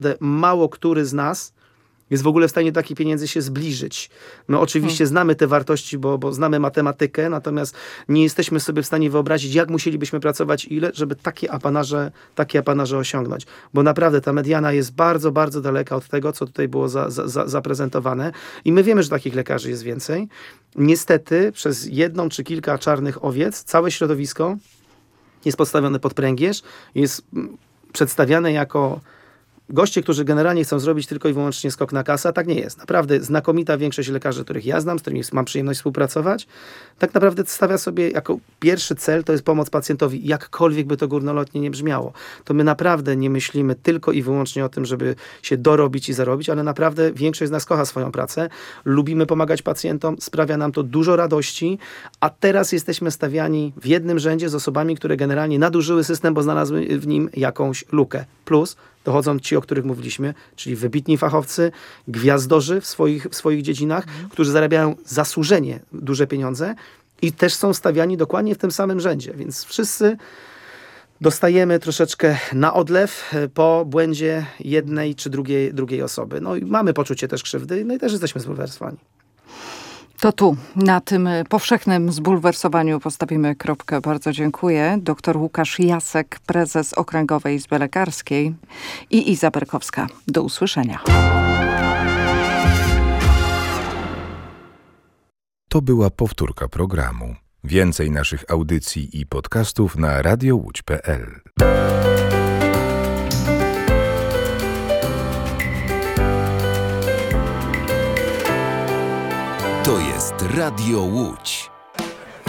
Mało który z nas jest w ogóle w stanie do takich pieniędzy się zbliżyć. My oczywiście znamy te wartości, bo znamy matematykę, natomiast nie jesteśmy sobie w stanie wyobrazić, jak musielibyśmy pracować, ile, żeby takie apanarze osiągnąć. Bo naprawdę ta mediana jest bardzo, bardzo daleka od tego, co tutaj było zaprezentowane. I my wiemy, że takich lekarzy jest więcej. Niestety przez jedną czy kilka czarnych owiec całe środowisko jest podstawione pod pręgierz, jest przedstawiane jako goście, którzy generalnie chcą zrobić tylko i wyłącznie skok na kasę, a tak nie jest. Naprawdę znakomita większość lekarzy, których ja znam, z którymi mam przyjemność współpracować, tak naprawdę stawia sobie jako pierwszy cel, to jest pomoc pacjentowi, jakkolwiek by to górnolotnie nie brzmiało. To my naprawdę nie myślimy tylko i wyłącznie o tym, żeby się dorobić i zarobić, ale naprawdę większość z nas kocha swoją pracę, lubimy pomagać pacjentom, sprawia nam to dużo radości, a teraz jesteśmy stawiani w jednym rzędzie z osobami, które generalnie nadużyły system, bo znalazły w nim jakąś lukę. Plus dochodzą ci, o których mówiliśmy, czyli wybitni fachowcy, gwiazdorzy w swoich dziedzinach, którzy zarabiają zasłużenie duże pieniądze i też są stawiani dokładnie w tym samym rzędzie. Więc wszyscy dostajemy troszeczkę na odlew po błędzie jednej czy drugiej osoby. No i mamy poczucie też krzywdy, no i też jesteśmy zbulwersowani. To tu, na tym powszechnym zbulwersowaniu postawimy kropkę. Bardzo dziękuję. Dr Łukasz Jasek, prezes Okręgowej Izby Lekarskiej i Iza Berkowska. Do usłyszenia. To była powtórka programu. Więcej naszych audycji i podcastów na radiołódź.pl. To jest Radio Łódź.